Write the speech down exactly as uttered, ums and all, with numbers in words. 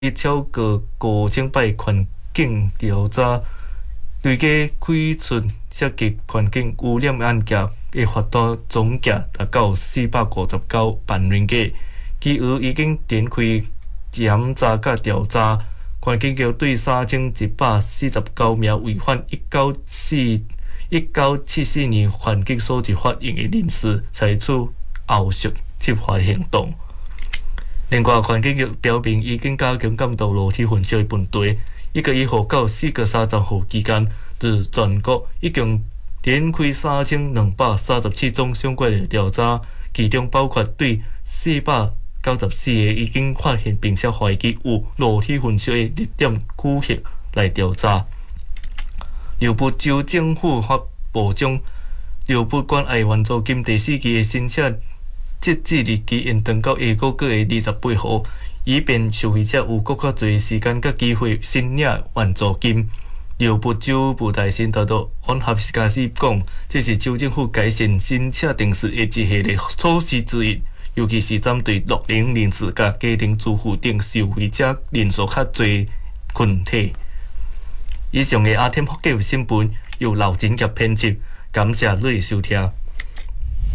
超过五千摆环境调查，累计开出涉及环境污染案件的罚单总价达到四百五十九万元计。其余已经展开检查甲调查，环境局对三千一百四十九名违反一九四一九七四年环境所及法令的人士采取后续执法行动。另外，环境局表明已经加强监督裸体焚烧的问题。一月一号到四月三十号期间，在全国一共展开三千两百三十七宗相关的调查，其中包括对四百九十四个已经发现并且怀疑有裸体焚烧的热点区域来调查。由不州政府发部长由不管爱援助金第四期的申请截止日期延长到下个月的二十八号，以便受惠者有更较侪时间甲机会申领援助金。由不州部大臣特特安哈斯加斯讲，这是州政府改善申请定时的一系列措施之一。尤其是针对乐龄人士甲家庭主妇等受惠者人数较侪群体。以上的阿天福教新闻由刘真杰编辑，感谢你的收听。